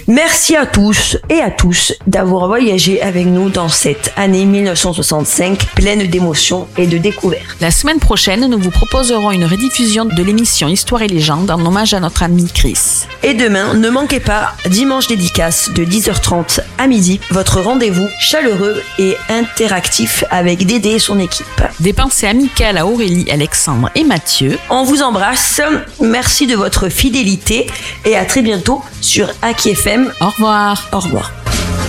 Merci à tous et à tous d'avoir voyagé avec nous dans cette année 1965 pleine d'émotions et de découvertes. La semaine prochaine, nous vous proposerons une rediffusion de l'émission Histoire et légende en hommage à notre ami Chris. Et demain, ne manquez pas Dimanche dédicace de 10h30 à midi, votre rendez-vous chaleureux et interactif avec Dédé et son équipe. Des pensées amicales à Aurélie, Alexandre et Mathieu. On vous embrasse, merci de votre fidélité et à très bientôt sur Aki FM. Au revoir. Au revoir.